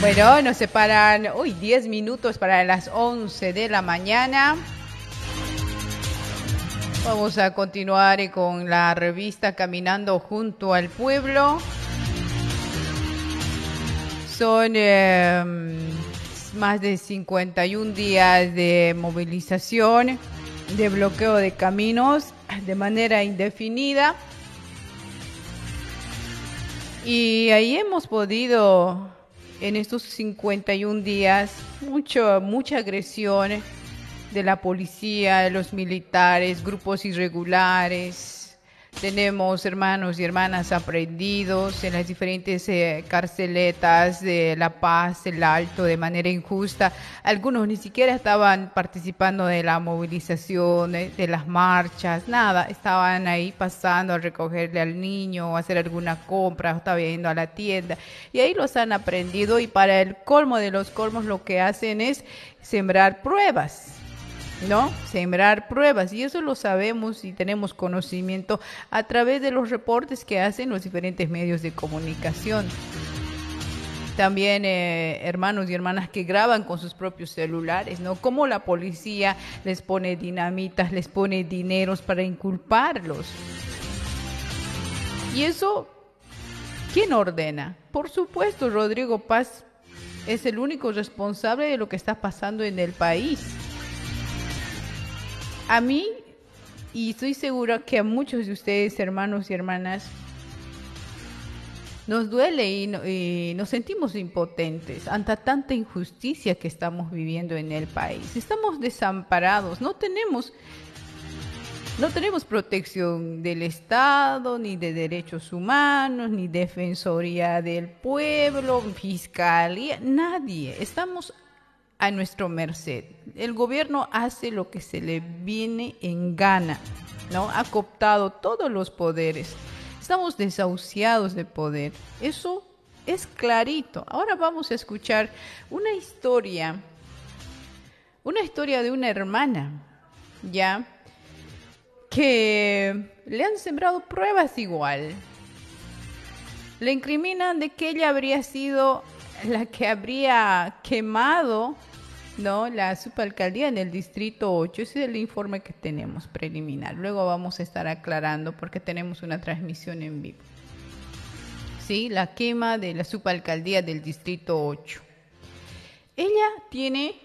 Bueno, nos separan 10 minutos para las 11 de la mañana. Vamos a continuar con la revista Caminando junto al Pueblo. Son más de 51 días de movilización, de bloqueo de caminos de manera indefinida. Y ahí hemos podido, en estos 51 días, mucha agresión de la policía, de los militares, grupos irregulares. Tenemos hermanos y hermanas aprehendidos en las diferentes carceletas de La Paz, El Alto, de manera injusta. Algunos ni siquiera estaban participando de la movilización, de las marchas, nada. Estaban ahí pasando a recogerle al niño, a hacer alguna compra, estaba yendo a la tienda. Y ahí los han aprehendido y para el colmo de los colmos lo que hacen es sembrar pruebas. ¿No? Sembrar pruebas, y eso lo sabemos y tenemos conocimiento a través de los reportes que hacen los diferentes medios de comunicación. También hermanos y hermanas que graban con sus propios celulares, ¿no? Cómo la policía les pone dinamitas, les pone dineros para inculparlos. Y eso, ¿quién ordena? Por supuesto, Rodrigo Paz es el único responsable de lo que está pasando en el país. A mí, y estoy segura que a muchos de ustedes, hermanos y hermanas, nos duele y nos sentimos impotentes ante tanta injusticia que estamos viviendo en el país. Estamos desamparados, no tenemos protección del Estado, ni de derechos humanos, ni defensoría del pueblo, fiscalía, nadie. Estamos a nuestra merced. El gobierno hace lo que se le viene en gana, ¿no? Ha cooptado todos los poderes. Estamos desahuciados de poder. Eso es clarito. Ahora vamos a escuchar una historia de una hermana, ¿ya? Que le han sembrado pruebas igual. Le incriminan de que ella habría sido la que habría quemado, ¿no?, la subalcaldía en el distrito 8. Ese es el informe que tenemos preliminar. Luego vamos a estar aclarando porque tenemos una transmisión en vivo. Sí, la quema de la subalcaldía del distrito 8. Ella tiene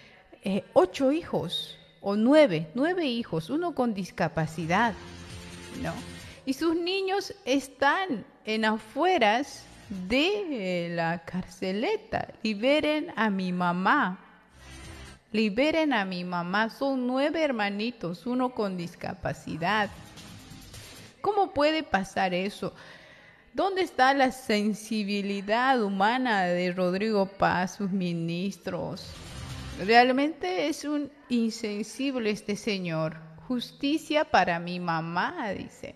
8 hijos o 9 hijos, uno con discapacidad, ¿no? Y sus niños están en afueras de la carceleta. Liberen a mi mamá. Liberen a mi mamá. Son 9 hermanitos, uno con discapacidad. ¿Cómo puede pasar eso? ¿Dónde está la sensibilidad humana de Rodrigo Paz, sus ministros? Realmente es un insensible este señor. Justicia para mi mamá, dice.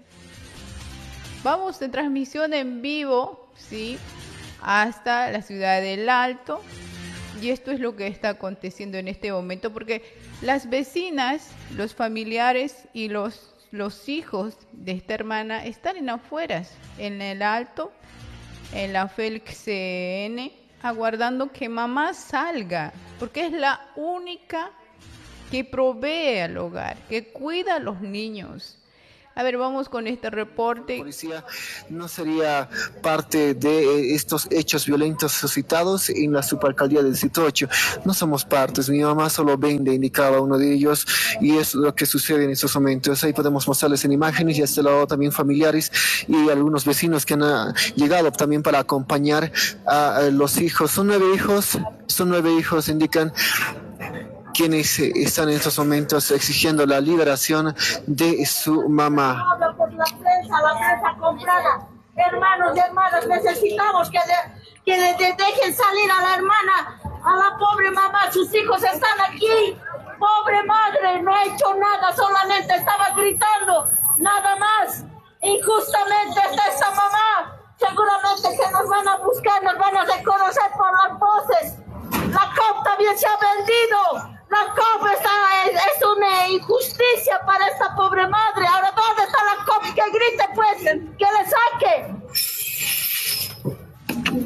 Vamos en transmisión en vivo, ¿sí?, hasta la ciudad del Alto. Y esto es lo que está aconteciendo en este momento, porque las vecinas, los familiares y los hijos de esta hermana están en afueras, en el Alto, en la FELCN, aguardando que mamá salga, porque es la única que provee al hogar, que cuida a los niños. A ver, vamos con este reporte. La policía no sería parte de estos hechos violentos suscitados en la subalcaldía del distrito 8. No somos partes. Mi mamá solo vende, indicaba uno de ellos, y es lo que sucede en estos momentos. Ahí podemos mostrarles en imágenes, y a este lado también familiares y algunos vecinos que han llegado también para acompañar a los hijos. Son 9 hijos, indican quienes están en estos momentos exigiendo la liberación de su mamá. Habla por la prensa comprada. Hermanos y hermanas, necesitamos que dejen salir a la hermana, a la pobre mamá. Sus hijos están aquí. Pobre madre, no ha hecho nada, solamente estaba gritando, nada más. Injustamente está esta mamá. Seguramente que nos van a buscar, nos van a reconocer por las voces. La COP también se ha vendido. La COP es una injusticia para esta pobre madre. Ahora, ¿dónde está la COP? Que grite, pues, que le saque.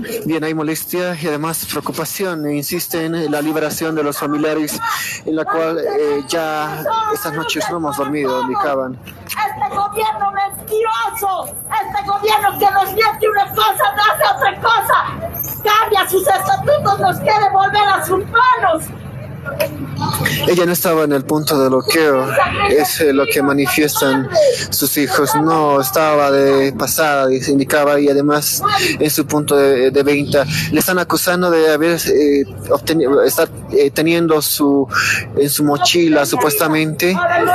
Bien, hay molestia y además preocupación. Insisten en la liberación de los familiares, en la cual ya estas noches no hemos dormido, indicaban. Este gobierno mentiroso, este gobierno que nos miente una cosa, no hace otra cosa, cambia sus estatutos, nos quiere volver a sus manos. Ella no estaba en el punto de bloqueo, es lo que manifiestan sus hijos. No estaba de pasada, se indicaba, y además en su punto de venta. Le están acusando de haber estar teniendo en su mochila supuestamente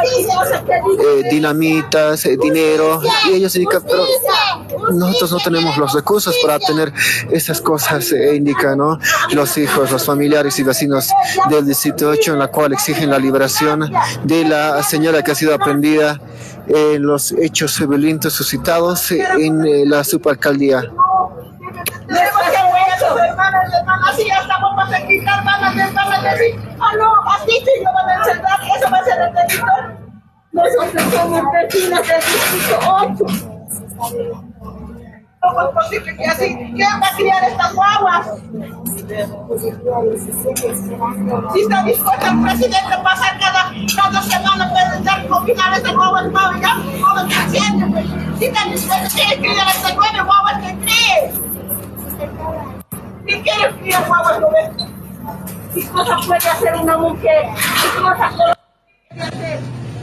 dinamitas, dinero, y ellos indican, pero nosotros no tenemos los recursos para tener esas cosas, indican, ¿no? Los hijos, los familiares y vecinos del Distrito 8, en la cual exigen la liberación de la señora que ha sido aprendida en los hechos violentos suscitados en la subalcaldía. ¿Cómo es posible que así? ¿Quién va a criar estas guaguas? Si está dispuesto el presidente a pasar cada semana para dar comida a estas guaguas, ya no creciendo. Si está dispuesto a criar a estas guaguas, que cree. ¿Qué quiere criar guaguas? ¿Qué cosa puede hacer una mujer? ¿Qué cosa puede hacer?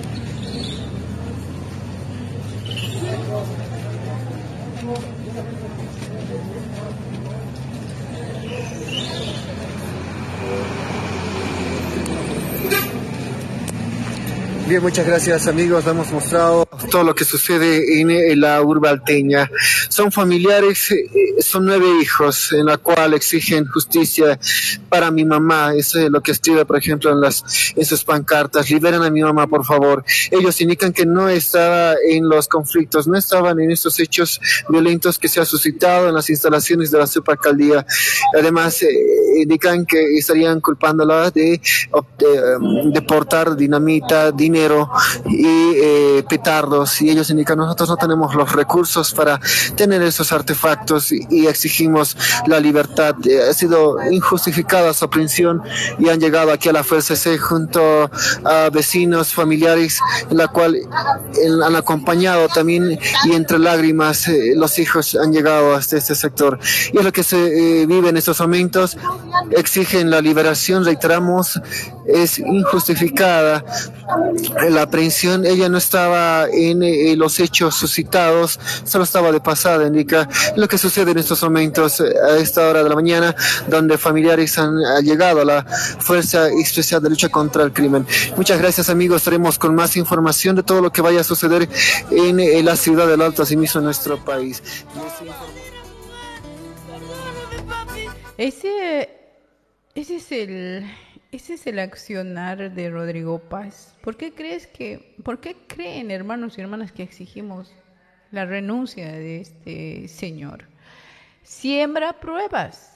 Bien, muchas gracias, amigos. Hemos mostrado todo lo que sucede en la urbe alteña. Son familiares, son 9 hijos, en la cual exigen justicia para mi mamá. Eso es lo que escribe, por ejemplo, en sus pancartas. Liberen a mi mamá, por favor. Ellos indican que no estaba en los conflictos, no estaban en estos hechos violentos que se ha suscitado en las instalaciones de la subalcaldía. Además, indican que estarían culpándola de portar dinamita, dinero y petardos, y ellos indican, nosotros no tenemos los recursos para tener esos artefactos y exigimos la libertad. Ha sido injustificada su aprehensión y han llegado aquí a la FCC junto a vecinos, familiares, en la cual han acompañado también, y entre lágrimas los hijos han llegado hasta este sector, y es lo que se vive en estos momentos. Exigen la liberación, reiteramos, es injustificada la aprehensión. Ella no estaba en los hechos suscitados, solo estaba de pasada, indica lo que sucede en estos momentos a esta hora de la mañana, donde familiares han llegado a la Fuerza Especial de Lucha contra el Crimen. Muchas gracias, amigos. Estaremos con más información de todo lo que vaya a suceder en la ciudad del Alto, asimismo en nuestro país. Ese es el accionar de Rodrigo Paz. ¿Por qué creen, hermanos y hermanas, que exigimos la renuncia de este señor? Siembra pruebas,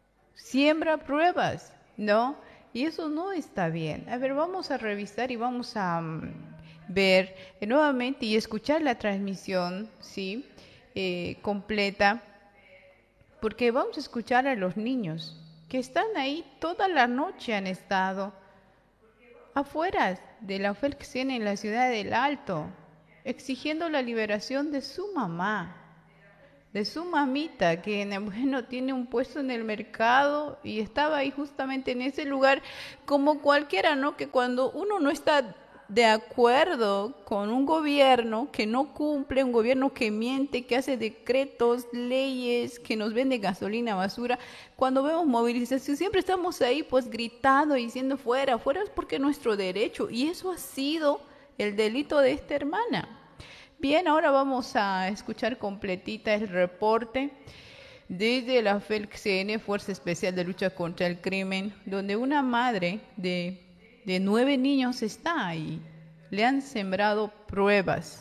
¿no? Y eso no está bien. A ver, vamos a revisar y vamos a ver nuevamente y escuchar la transmisión, ¿sí? Completa, porque vamos a escuchar a los niños que están ahí toda la noche, han estado afuera de la FELCSEN en la ciudad del Alto, exigiendo la liberación de su mamá, de su mamita, que bueno, tiene un puesto en el mercado y estaba ahí justamente en ese lugar, como cualquiera, ¿no? Que cuando uno no está de acuerdo con un gobierno que no cumple, un gobierno que miente, que hace decretos, leyes, que nos vende gasolina, basura, cuando vemos movilización siempre estamos ahí pues gritando y diciendo fuera, fuera, es porque es nuestro derecho, y eso ha sido el delito de esta hermana. Bien, ahora vamos a escuchar completita el reporte desde la FELCSEN, Fuerza Especial de Lucha contra el Crimen, donde una madre de 9 niños está ahí. Le han sembrado pruebas.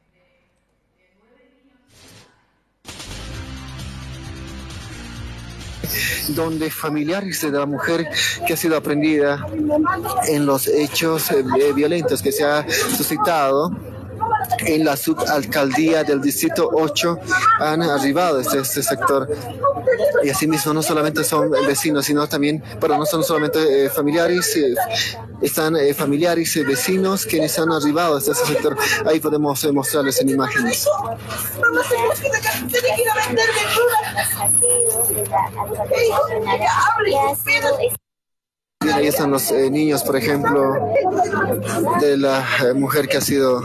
Donde familiares de la mujer que ha sido aprendida en los hechos violentos que se ha suscitado en la subalcaldía del distrito 8 han arribado a este sector. Y asimismo no solamente son vecinos, sino también, pero no son solamente familiares, están familiares y vecinos quienes han arribado a este sector. Ahí podemos mostrarles en imágenes. Bien, ahí están los niños, por ejemplo, de la mujer que ha sido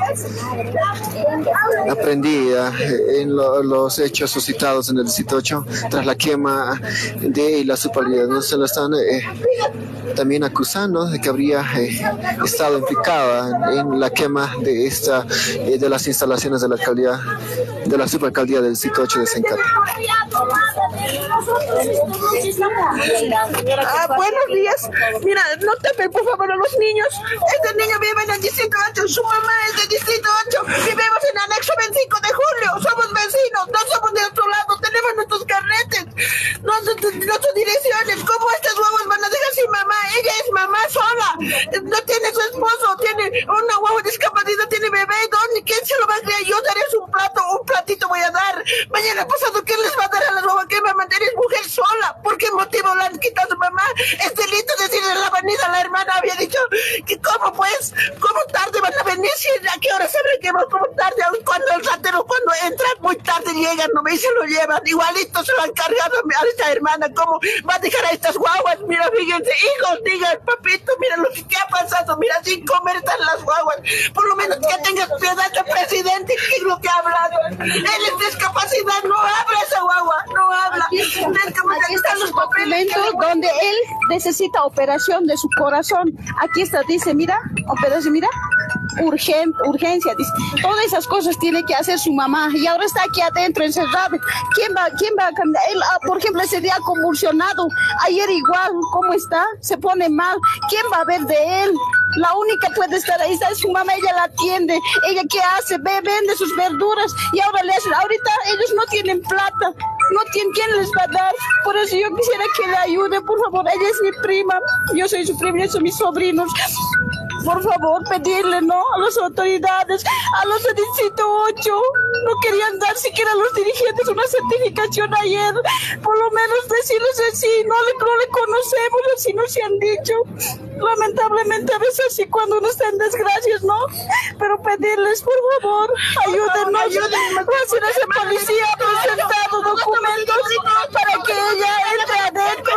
aprendida en los hechos suscitados en el distrito 8 tras la quema de la subalcaldía. No se lo están también acusando de que habría estado implicada en la quema de las instalaciones de la alcaldía, de la subalcaldía del distrito 8 de Sencata. Buenos días. Mira, no tapen por favor a los niños. Este niño vive en el distrito 8, su mamá es del distrito 8. Vivimos en el anexo 25 de julio. Somos vecinos, no somos de otro lado. Tenemos nuestros carretes, nuestras direcciones. ¿Cómo estas guaguas van a dejar sin mamá? Ella es mamá sola. No tiene su esposo, tiene una guagua discapacidad, tiene bebé. ¿Dónde? ¿Quién se lo va a creer? Yo daré un platito voy a dar. Mañana pasado, ¿quién les va a dar a las guaguas? ¿Qué mamá? Eres mujer sola. ¿Por qué motivo la han quitado a su mamá? Es delito decirle a la avenida, la hermana había dicho que cómo pues, cómo tarde van a venir, si a qué hora saben que vamos, cómo tarde, cuando el ratero cuando entra muy tarde llegan, no me se lo llevan, igualito se lo han cargado a esta hermana, cómo va a dejar a estas guaguas. Mira, fíjense, hijos, digan, papito, mira lo que ha pasado, mira, sin comer están las guaguas, por lo menos que tengas piedad del presidente, que es lo que ha hablado, él es discapacidad, no habla esa guagua, no habla. Aquí están los documentos donde él necesita operación de su corazón. Aquí está, dice, mira, operación, mira, urgencia, dice. Todas esas cosas tiene que hacer su mamá y ahora está aquí adentro encerrado. ¿Quién va a cambiar? Él, por ejemplo, ese día convulsionado, ayer igual, ¿cómo está? Se pone mal. ¿Quién va a ver de él? La única puede estar ahí, está su mamá, ella la atiende. ¿Ella qué hace? Vende sus verduras y ahora ahorita ellos no tienen plata. No tienen quién les va a dar, por eso yo quisiera que le ayude, por favor. Ella es mi prima, yo soy su prima, ellos son mis sobrinos. Por favor, pedirle, ¿no? A las autoridades, a los del distrito 8, no querían dar siquiera a los dirigentes una certificación ayer, por lo menos decirles así, no le conocemos, así nos han dicho. Lamentablemente a veces así cuando uno está en desgracias, ¿no? Pero pedirles, por favor, ayúdennos. Gracias a la policía ha presentado documentos para que ella entre adentro.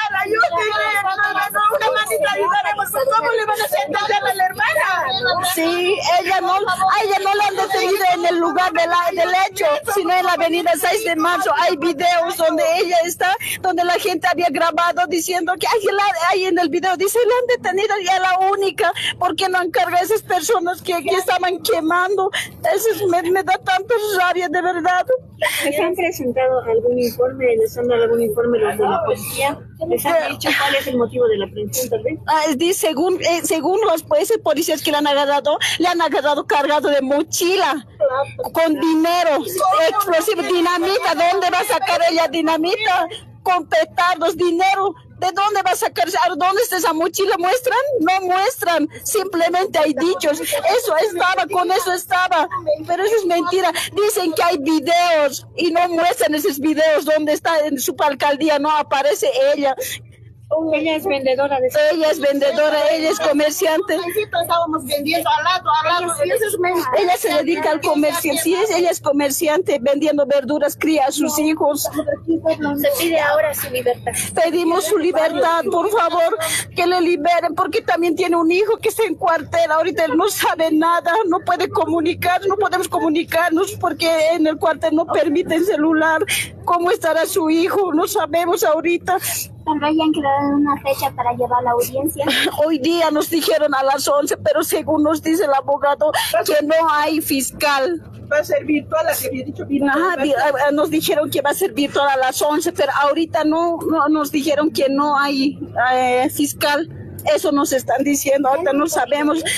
¿Cómo le van a sentar a la hermana? Sí, a ella no la han detenido en el lugar del hecho, sino en la avenida 6 de marzo. Hay videos donde ella está, donde la gente había grabado diciendo que ahí en el video dice, la han detenido y es la única, porque no han cargado a esas personas que estaban quemando. Eso me da tanta rabia, de verdad. ¿Les han presentado algún informe, les han dado algún informe los de la policía? ¿Les han dicho cuál es el motivo de la aprehensión, tal vez? Según los policías que le han agarrado cargado de mochila, con dinero, explosivo, dinamita. ¿Dónde va a sacar ella dinamita? Con petardos, dinero. ¿De dónde va a sacar? ¿Dónde está esa mochila? ¿Muestran? No muestran, simplemente hay dichos. Con eso estaba, pero eso es mentira. Dicen que hay videos y no muestran esos videos. ¿Dónde está? En su alcaldía no aparece ella. Ella es vendedora de... Ella es vendedora, ella es comerciante. Estábamos vendiendo al lado. Ella se dedica al comercio, sí, ella es comerciante, vendiendo verduras, cría a sus hijos. Se pide ahora su libertad. Pedimos su libertad, por favor, que le liberen, porque también tiene un hijo que está en cuartel. Ahorita él no sabe nada, no puede comunicar, no podemos comunicarnos porque en el cuartel no permiten celular. ¿Cómo estará su hijo? No sabemos ahorita. Tal vez ya han quedado en una fecha para llevar la audiencia. Hoy día nos dijeron a las 11, pero según nos dice el abogado que no hay fiscal. Va a ser virtual, así había dicho virtual. Nos dijeron que va a ser virtual a las 11, pero ahorita no nos dijeron que no hay fiscal. Eso nos están diciendo, ahorita no sabemos.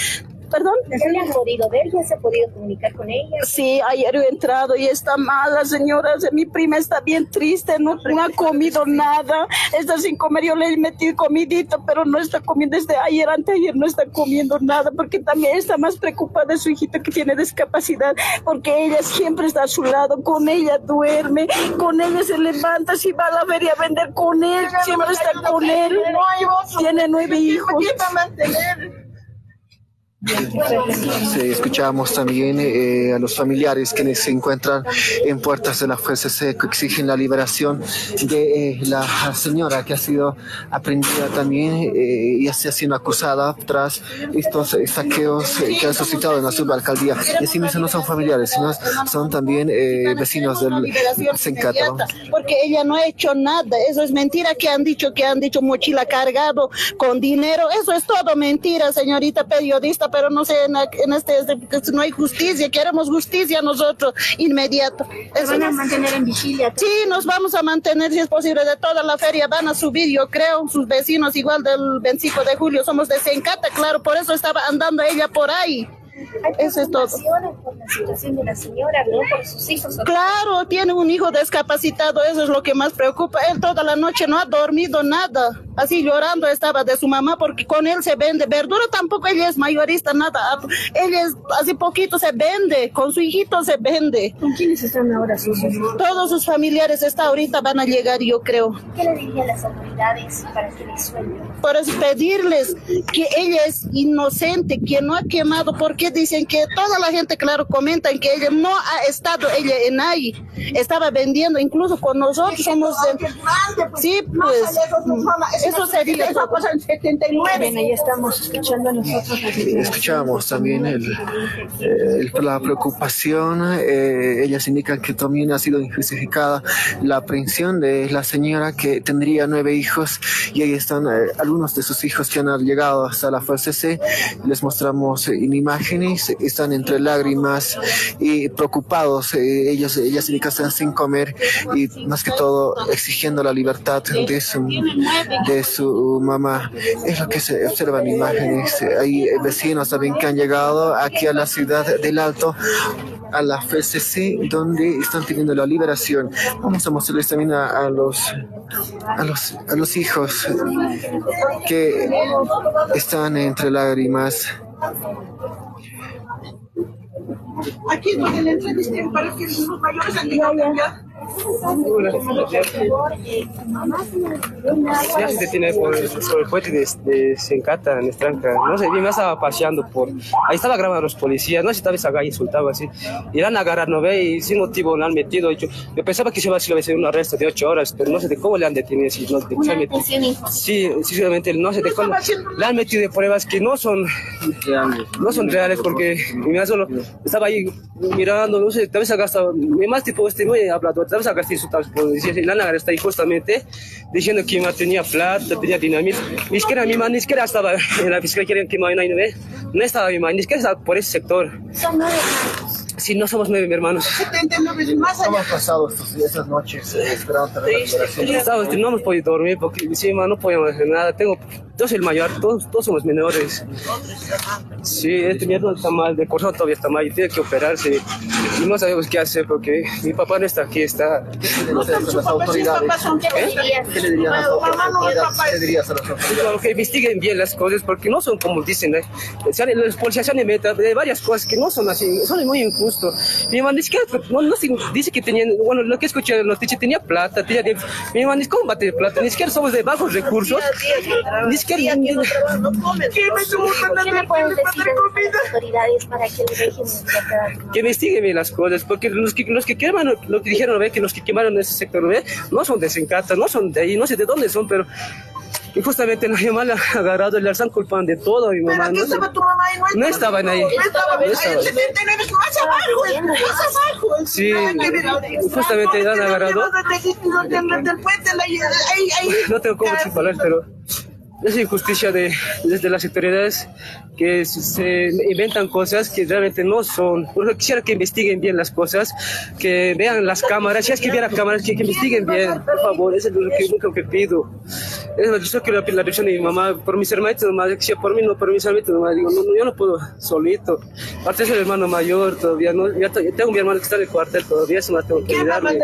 ¿Perdón? ¿La señora ha podido ver? ¿Ya se ha podido comunicar con ella? Sí, ayer he entrado y está mala, señora. Mi prima está bien triste, no ha comido nada. Está sin comer. Yo le he metido comidita, pero no está comiendo desde ayer, anteayer no está comiendo nada, porque también está más preocupada de su hijita que tiene discapacidad, porque ella siempre está a su lado, con ella duerme, con ella se levanta, si va a la feria a vender con él, siempre está con él. Tiene 9 hijos. Sí, escuchamos también a los familiares quienes se encuentran en puertas de la FCC que exigen la liberación de la señora que ha sido aprehendida también y está siendo acusada tras estos saqueos que han suscitado en la subalcaldía. Y así mismo no son familiares, sino son también vecinos del Sencata. Porque ella no ha hecho nada, eso es mentira que han dicho mochila cargado con dinero, eso es todo mentira, señorita periodista. Pero no sé, no hay justicia, queremos justicia nosotros, inmediato. ¿Se van a mantener en vigilia? Sí, nos vamos a mantener, si es posible, de toda la feria van a subir, yo creo, sus vecinos igual del 25 de julio, somos de Sencata, claro, por eso estaba andando ella por ahí. Eso es todo. Por la situación de la señora, ¿no? Por sus hijos. Claro, tiene un hijo discapacitado, eso es lo que más preocupa. Él toda la noche no ha dormido nada, así llorando estaba de su mamá, porque con él se vende verdura, tampoco ella es mayorista, nada. Ella es así poquito se vende, con su hijito se vende. ¿Con quiénes están ahora sus hijos? Todos sus familiares ahorita van a llegar, yo creo. ¿Qué le dirían las autoridades para que les suelten? Por eso pedirles que ella es inocente, que no ha quemado, porque dicen que toda la gente, claro, comentan que ella no ha estado en ahí, estaba vendiendo, incluso con nosotros somos de... Sí, pues, eso sería esa cosa en 79. Bien, ahí estamos escuchando a nosotros. Escuchamos también la preocupación, ellas indican que también ha sido injustificada la aprehensión de la señora que tendría 9 hijos y ahí están algunos de sus hijos que han llegado hasta la FCC, les mostramos en imágenes, están entre lágrimas y preocupados, ellas indican que están sin comer y más que todo exigiendo la libertad de su mamá. Es lo que se observa en imágenes. Hay vecinos también que han llegado aquí a la ciudad del Alto, a la FCC, donde están pidiendo la liberación. Vamos a mostrarles también a los hijos que están entre lágrimas. Aquí donde le entrevisté, parece que los mayores han llegado ya. Ya se detiene por el puente de Sencata, en Estranca. No sé, bien, estaba paseando por... Ahí estaba grabando a los policías, no sé, tal vez acá insultaba así. Y la han agarrado, ¿no ve? Y sin motivo la han metido. Yo pensaba que se iba a hacer un arresto de 8 horas, pero no sé de cómo le han detenido. Si no, sí, sinceramente, no sé de cómo. Le han metido de pruebas que no son reales, porque mira, solo estaba ahí mirando, no sé, tal vez acá estaba... Más tipo, muy hablado, tal vez acá estoy insultado por decir, la han agarrado está ahí justamente diciendo que mi tenía plata, tenía dinamita. Ni siquiera mi mamá, ni siquiera estaba en la fiscalía que me no estaba mi mamá, ni siquiera estaba por ese sector. Son 9 hermanos. Sí, no somos 9 hermanos. 79 más allá. Hemos pasado esas noches esperando la liberación. No hemos podido dormir porque encima no podíamos hacer nada. Yo soy el mayor, todos somos menores. Sí, este mierda está mal, de corazón todavía está mal y tiene que operarse. Y no sabemos qué hacer porque mi papá no está aquí, está... Las autoridades. ¿Qué le dirían a las autoridades? ¿Qué le dirías a las autoridades? Que investiguen bien las cosas porque no son como dicen. Los policías se han inventado de varias cosas que no son así, son muy injustos. Mi mamá dice que dice que tenían, bueno, lo que escuché los dice tenía plata, mi mamá dice, ¿cómo va a tener plata? Ni siquiera somos de bajos recursos. Ni siquiera... ¿Qué le pueden decir a las autoridades para que le dejen que investiguen bien las cosas, porque los que quemaron, lo que dijeron, ¿ve? Que los que quemaron ese sector, ¿ve? No son de Sencata, no son de ahí, no sé de dónde son, pero y justamente mi mamá la ha agarrado y la están culpando de todo. Mi mamá ¿Pero estaba tu mamá ahí? No estaban ahí. No estaban ahí. El 79 es más abajo, más abajo. Sí, justamente la han agarrado. No tengo cómo hablar, pero es injusticia desde las autoridades que se inventan cosas que realmente no son. Por eso quisiera que investiguen bien las cosas, que vean las cámaras, si es que vieran cámaras, que investiguen bien, por favor, eso es lo que pido. Yo quiero la dirección de mi mamá, por mis hermanitos nomás, decía por mí no, por mis hermanitos nomás, digo, no, yo no puedo solito. Aparte es el hermano mayor todavía, ¿no? Tengo mi hermano que está en el cuartel todavía, eso más tengo que ayudarle.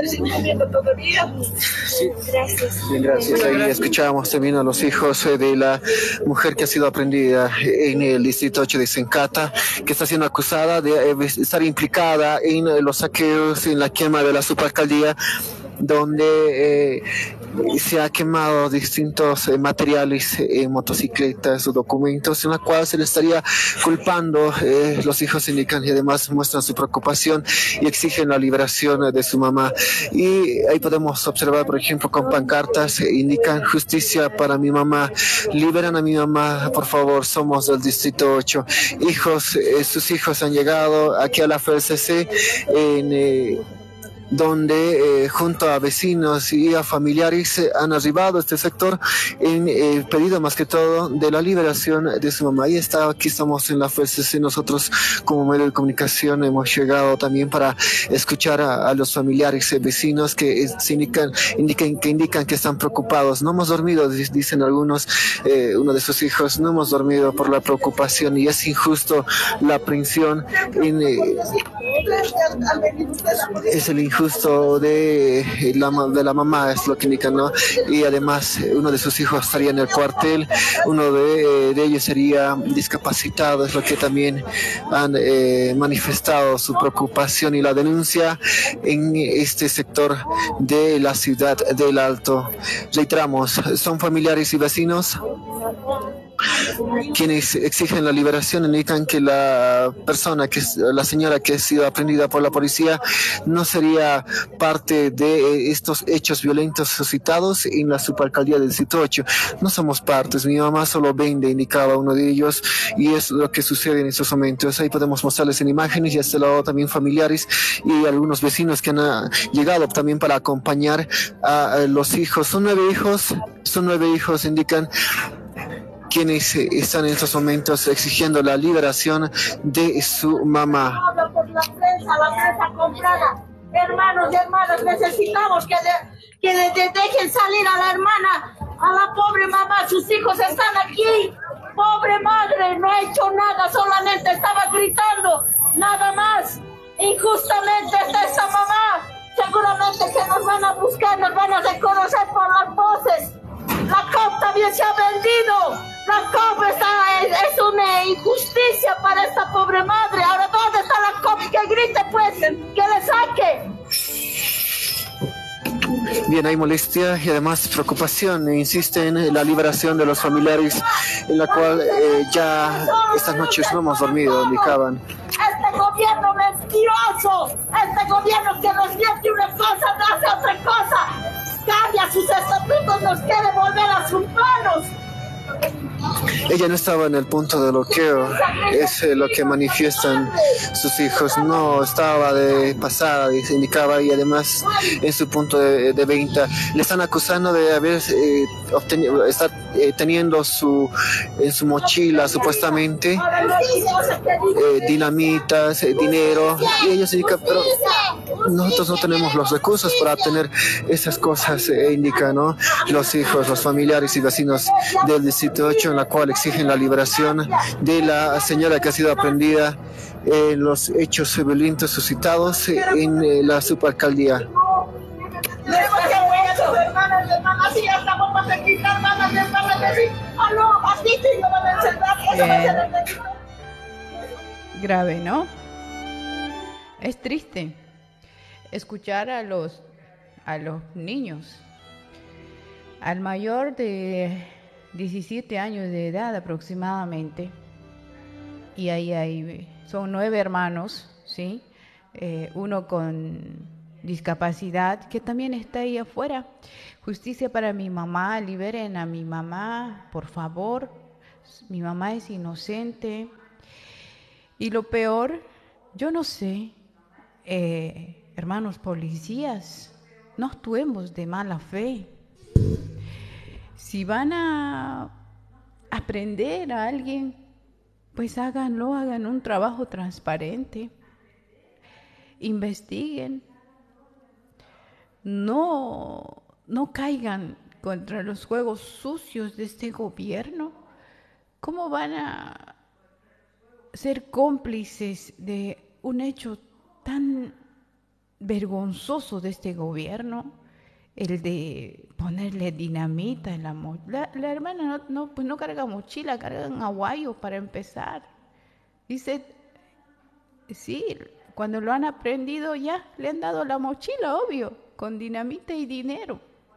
Sí. Gracias. Bien, gracias. Ahí escuchábamos también a los hijos de la mujer que ha sido aprendida en el distrito 8 de Sencata, que está siendo acusada de estar implicada en los saqueos, en la quema de la subalcaldía, donde se ha quemado distintos materiales, motocicletas o documentos, en la cual se le estaría culpando. Los hijos indican y además muestran su preocupación y exigen la liberación de su mamá. Y ahí podemos observar, por ejemplo, con pancartas, indican justicia para mi mamá, liberan a mi mamá, por favor, somos del distrito 8. Hijos, sus hijos han llegado aquí a la FLCC donde junto a vecinos y a familiares han arribado a este sector en pedido más que todo de la liberación de su mamá. Aquí estamos en la FLCC, nosotros como medio de comunicación hemos llegado también para escuchar a los familiares, vecinos que indican que están preocupados. No hemos dormido, dicen algunos, uno de sus hijos, no hemos dormido por la preocupación y es injusto la aprehensión es el injusto de la mamá, es lo que indican, ¿no? Y además uno de sus hijos estaría en el cuartel, uno de ellos sería discapacitado, es lo que también han manifestado su preocupación y la denuncia en este sector de la ciudad del Alto. Reiteramos, son familiares y vecinos quienes exigen la liberación, indican que la señora que ha sido aprendida por la policía no sería parte de estos hechos violentos suscitados en la subalcaldía del distrito 8. No somos partes, mi mamá solo vende, indicaba uno de ellos, y es lo que sucede en estos momentos. Ahí podemos mostrarles en imágenes y a este lado también familiares y algunos vecinos que han llegado también para acompañar a los hijos. Son nueve hijos, indican, quienes están en estos momentos exigiendo la liberación de su mamá. Habla por la prensa comprada. Hermanos y hermanas, necesitamos que dejen salir a la hermana, a la pobre mamá. Sus hijos están aquí. Pobre madre, no ha hecho nada, solamente estaba gritando, nada más. Injustamente está esa mamá. Seguramente que nos van a buscar, nos van a reconocer por las voces. La COP también se ha vendido. La COP es una injusticia para esta pobre madre. Ahora, ¿dónde está la COP? Que grite, pues, que le saque. Bien, hay molestia y además preocupación. Insisten en la liberación de los familiares, en la cual ya estas noches no hemos dormido, indicaban. Este gobierno mentiroso, este gobierno que nos miente una cosa, no hace otra cosa. Cambia sus estatutos, nos quiere volver a sus manos. Ella no estaba en el punto de bloqueo, es lo que manifiestan sus hijos. No estaba de pasada, se indicaba, y además en su punto de venta. Le están acusando de haber estar teniendo en su mochila supuestamente dinamitas, dinero, y ellos indican, pero nosotros no tenemos los recursos para tener esas cosas, indican, ¿no? Los hijos, los familiares y vecinos del distrito 8, en la cual exigen la liberación de la señora que ha sido aprendida en los hechos violentos suscitados en la subalcaldía. Grave, ¿no? Es triste escuchar a los niños. Al mayor de 17 años de edad aproximadamente, y ahí son 9 hermanos, ¿sí? Uno con discapacidad que también está ahí afuera. Justicia para mi mamá, liberen a mi mamá, por favor. Mi mamá es inocente. Y lo peor, yo no sé, hermanos policías, no actuemos de mala fe. Si van a aprender a alguien, pues hagan un trabajo transparente. Investiguen. No caigan contra los juegos sucios de este gobierno? ¿Cómo van a ser cómplices de un hecho tan vergonzoso de este gobierno? El de ponerle dinamita en la mochila. La hermana pues no carga mochila, carga un aguayo para empezar. Dice, sí, cuando lo han aprendido ya le han dado la mochila, obvio, con dinamita y dinero.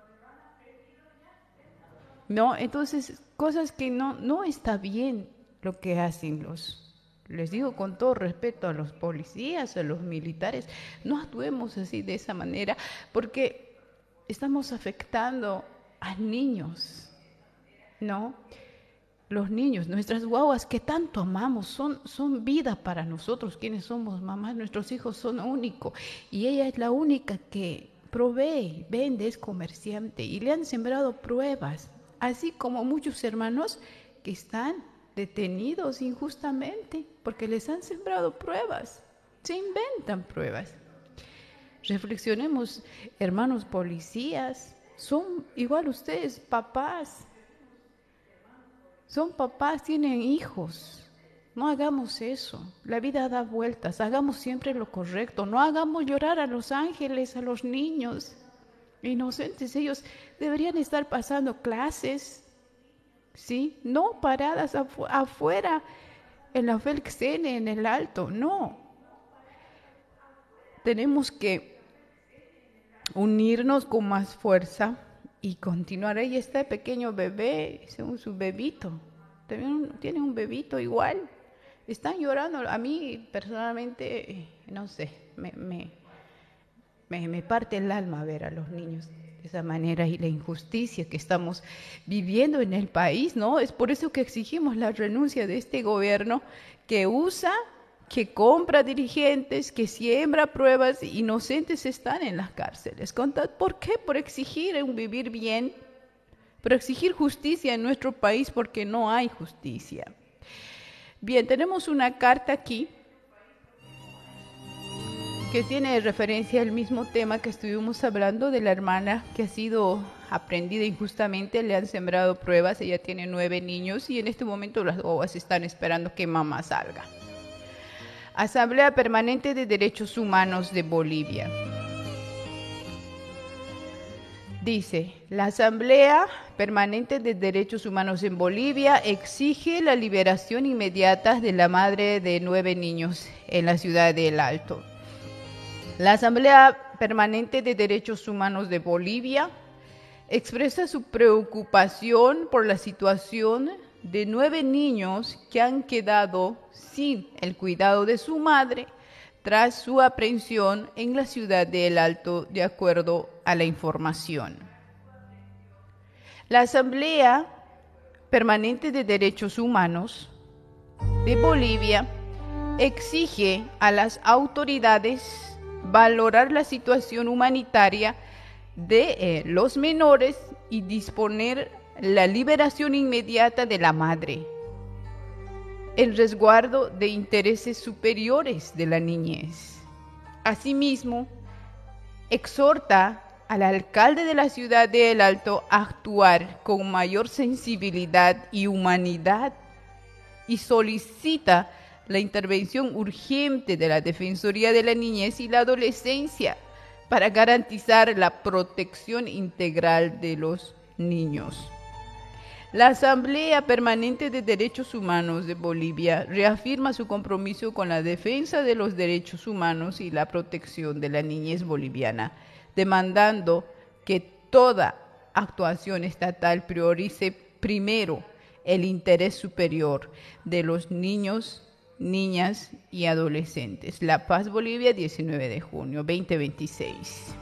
No, entonces, cosas que no está bien lo que hacen les digo con todo respeto a los policías, a los militares, no actuemos así de esa manera, porque estamos afectando a niños, ¿no? Los niños, nuestras guaguas que tanto amamos, son vida para nosotros, quienes somos mamás, nuestros hijos son únicos, y ella es la única que provee, vende, es comerciante, y le han sembrado pruebas, así como muchos hermanos que están detenidos injustamente, porque les han sembrado pruebas, se inventan pruebas. Reflexionemos, hermanos policías, son igual ustedes, papás. Son papás, tienen hijos. No hagamos eso. La vida da vueltas. Hagamos siempre lo correcto. No hagamos llorar a los ángeles, a los niños inocentes. Ellos deberían estar pasando clases, ¿sí? No paradas afuera, en la Felxene, en el Alto. No. Tenemos que unirnos con más fuerza y continuar. Ahí está el pequeño bebé, según su bebito. También tiene un bebito igual. Están llorando. A mí personalmente, no sé, me parte el alma ver a los niños de esa manera y la injusticia que estamos viviendo en el país, ¿no? Es por eso que exigimos la renuncia de este gobierno que usa, que compra dirigentes, que siembra pruebas, inocentes están en las cárceles. ¿Por qué? Por exigir un vivir bien, por exigir justicia en nuestro país, porque no hay justicia. Bien, tenemos una carta aquí que tiene referencia al mismo tema que estuvimos hablando de la hermana que ha sido aprendida injustamente, le han sembrado pruebas, ella tiene 9 niños y en este momento las guaguas están esperando que mamá salga. Asamblea Permanente de Derechos Humanos de Bolivia. Dice, la Asamblea Permanente de Derechos Humanos en Bolivia exige la liberación inmediata de la madre de 9 niños en la ciudad de El Alto. La Asamblea Permanente de Derechos Humanos de Bolivia expresa su preocupación por la situación de 9 niños que han quedado sin el cuidado de su madre tras su aprehensión en la ciudad de El Alto, de acuerdo a la información. La Asamblea Permanente de Derechos Humanos de Bolivia exige a las autoridades valorar la situación humanitaria de los menores y disponer la liberación inmediata de la madre, el resguardo de intereses superiores de la niñez. Asimismo, exhorta al alcalde de la ciudad de El Alto a actuar con mayor sensibilidad y humanidad y solicita la intervención urgente de la Defensoría de la Niñez y la Adolescencia para garantizar la protección integral de los niños. La Asamblea Permanente de Derechos Humanos de Bolivia reafirma su compromiso con la defensa de los derechos humanos y la protección de la niñez boliviana, demandando que toda actuación estatal priorice primero el interés superior de los niños, niñas y adolescentes. La Paz, Bolivia, 19 de junio 2026.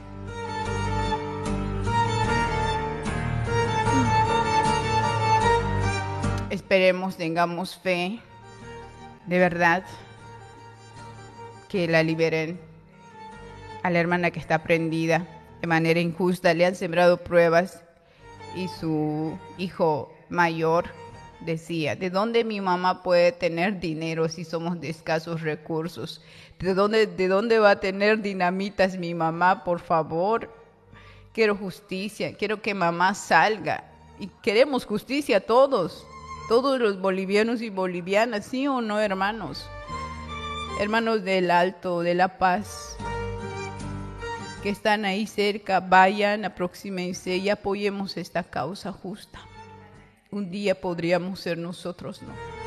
Esperemos, tengamos fe, de verdad, que la liberen a la hermana que está prendida de manera injusta. Le han sembrado pruebas y su hijo mayor decía, ¿de dónde mi mamá puede tener dinero si somos de escasos recursos? ¿De dónde va a tener dinamitas mi mamá, por favor? Quiero justicia, quiero que mamá salga. Y queremos justicia todos los bolivianos y bolivianas, ¿sí o no, hermanos? Hermanos del Alto, de La Paz, que están ahí cerca, vayan, aproxímense y apoyemos esta causa justa. Un día podríamos ser nosotros, ¿no?